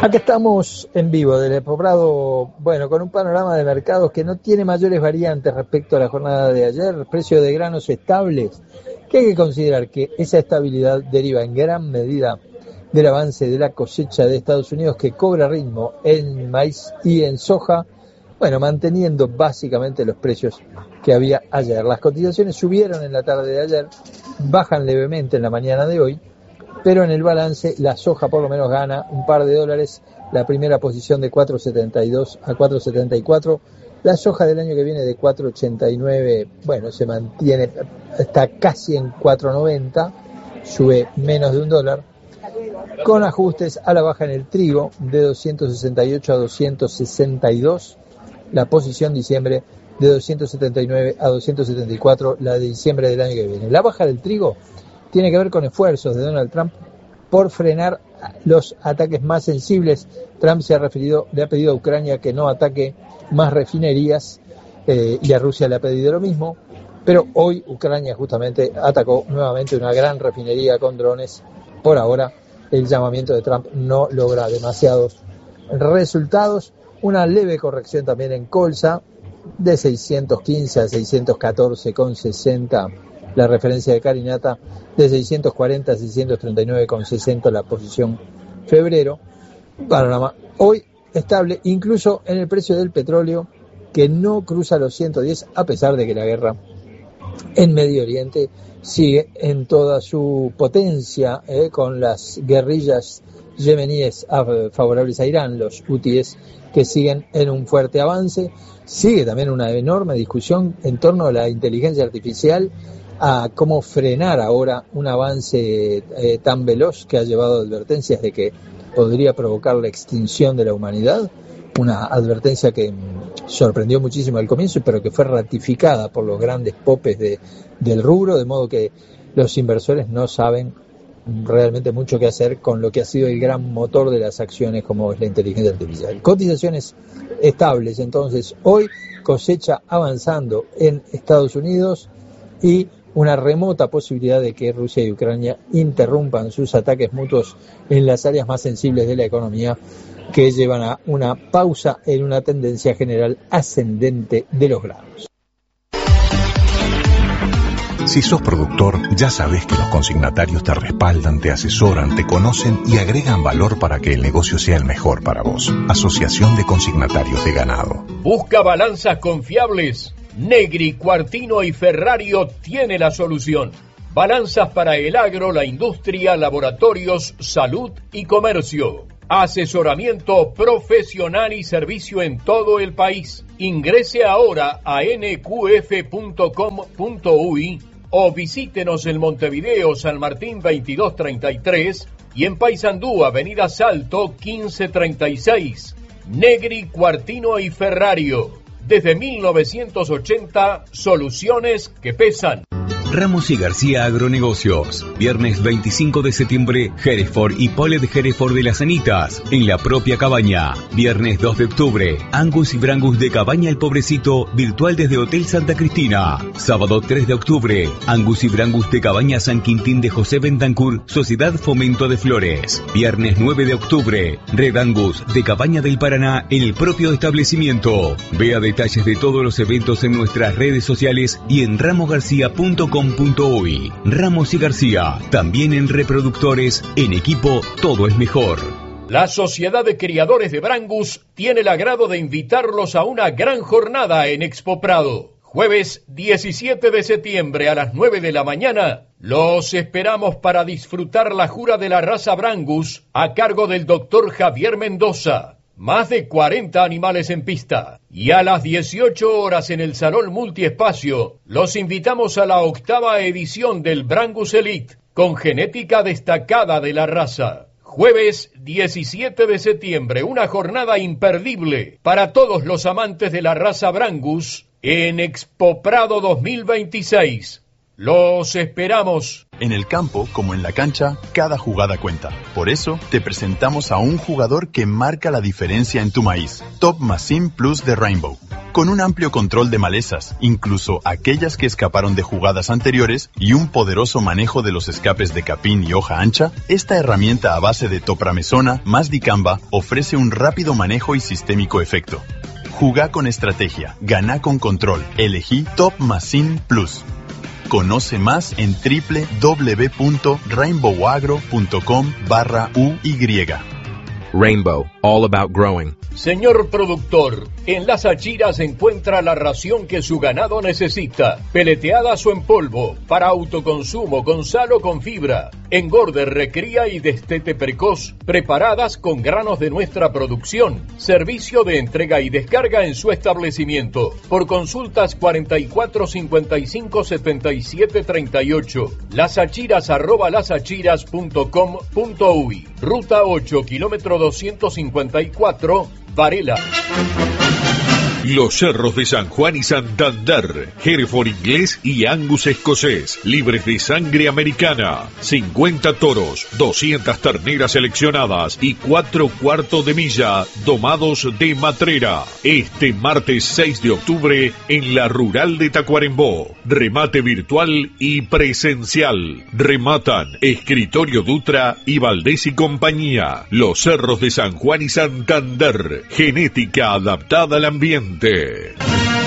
Acá estamos en vivo del Expoprado, bueno, con un panorama de mercados que no tiene mayores variantes respecto a la jornada de ayer, precios de granos estables, que hay que considerar que esa estabilidad deriva en gran medida del avance de la cosecha de Estados Unidos, que cobra ritmo en maíz y en soja, bueno, manteniendo básicamente los precios que había ayer. Las cotizaciones subieron en la tarde de ayer, bajan levemente en la mañana de hoy, pero en el balance la soja por lo menos gana un par de dólares, la primera posición de 4.72 a 4.74, la soja del año que viene de 4.89, bueno, se mantiene, está casi en 4.90, sube menos de un dólar, con ajustes a la baja en el trigo de 268 a 262, la posición diciembre de 279 a 274, la de diciembre del año que viene. La baja del trigo tiene que ver con esfuerzos de Donald Trump por frenar los ataques más sensibles. Trump le ha pedido a Ucrania que no ataque más refinerías y a Rusia le ha pedido lo mismo, pero hoy Ucrania justamente atacó nuevamente una gran refinería con drones. Por ahora el llamamiento de Trump no logra demasiados resultados. Una leve corrección también en colza de 615 a 614,60, la referencia de Carinata, de 640 a 639,60 la posición febrero. Panorama hoy estable, incluso en el precio del petróleo, que no cruza los 110, a pesar de que la guerra en Medio Oriente sigue en toda su potencia, con las guerrillas yemeníes favorables a Irán, los hutíes, que siguen en un fuerte avance. Sigue también una enorme discusión en torno a la inteligencia artificial, a cómo frenar ahora un avance tan veloz que ha llevado advertencias de que podría provocar la extinción de la humanidad, una advertencia que sorprendió muchísimo al comienzo, pero que fue ratificada por los grandes popes del rubro, de modo que los inversores no saben realmente mucho qué hacer con lo que ha sido el gran motor de las acciones, como es la inteligencia artificial. Cotizaciones estables, entonces, hoy cosecha avanzando en Estados Unidos y una remota posibilidad de que Rusia y Ucrania interrumpan sus ataques mutuos en las áreas más sensibles de la economía, que llevan a una pausa en una tendencia general ascendente de los granos. Si sos productor, ya sabés que los consignatarios te respaldan, te asesoran, te conocen y agregan valor para que el negocio sea el mejor para vos. Asociación de Consignatarios de Ganado. ¿Busca balanzas confiables? Negri, Cuartino y Ferrario tiene la solución. Balanzas para el agro, la industria, laboratorios, salud y comercio. Asesoramiento profesional y servicio en todo el país. Ingrese ahora a nqf.com.uy o visítenos en Montevideo, San Martín 2233 y en Paysandú, Avenida Salto 1536. Negri, Cuartino y Ferrario. Desde 1980, soluciones que pesan. Ramos y García Agronegocios. Viernes 25 de septiembre, Hereford y Pole de Hereford de las Anitas, en la propia cabaña. Viernes 2 de octubre, Angus y Brangus de Cabaña El Pobrecito, virtual desde Hotel Santa Cristina. Sábado 3 de octubre, Angus y Brangus de Cabaña San Quintín de José Bentancur, Sociedad Fomento de Flores. Viernes 9 de octubre, Red Angus de Cabaña del Paraná, en el propio establecimiento. Vea detalles de todos los eventos en nuestras redes sociales y en ramosgarcia.com.uy. Ramos y García, también en reproductores, en equipo todo es mejor. La Sociedad de Criadores de Brangus tiene el agrado de invitarlos a una gran jornada en Expo Prado. Jueves 17 de septiembre a las 9 de la mañana, los esperamos para disfrutar la jura de la raza Brangus a cargo del doctor Javier Mendoza. Más de 40 animales en pista. Y a las 18 horas en el Salón Multiespacio, los invitamos a la 8ª edición del Brangus Elite, con genética destacada de la raza. Jueves 17 de septiembre, una jornada imperdible para todos los amantes de la raza Brangus en Expo Prado 2026. ¡Los esperamos! En el campo, como en la cancha, cada jugada cuenta. Por eso, te presentamos a un jugador que marca la diferencia en tu maíz. Top Machine Plus de Rainbow. Con un amplio control de malezas, incluso aquellas que escaparon de jugadas anteriores, y un poderoso manejo de los escapes de capín y hoja ancha, esta herramienta a base de topramesona más dicamba ofrece un rápido manejo y sistémico efecto. Jugá con estrategia, ganá con control. Elegí Top Machine Plus. Conoce más en www.rainbowagro.com/UY. Rainbow, all about growing. Señor productor, en Las Achiras encuentra la ración que su ganado necesita. Peleteadas o en polvo, para autoconsumo, con sal o con fibra. Engorde, recría y destete precoz, preparadas con granos de nuestra producción. Servicio de entrega y descarga en su establecimiento. Por consultas 44 55 77 38. lasachiras@lasachiras.com.uy. Ruta 8, kilómetro 254, Varela. Los cerros de San Juan y Santander, Hereford inglés y Angus escocés, libres de sangre americana, 50 toros, 200 terneras seleccionadas y 4 cuartos de milla domados de matrera. Este martes 6 de octubre en la Rural de Tacuarembó, remate virtual y presencial. Rematan Escritorio Dutra y Valdés y compañía. Los cerros de San Juan y Santander, genética adaptada al ambiente.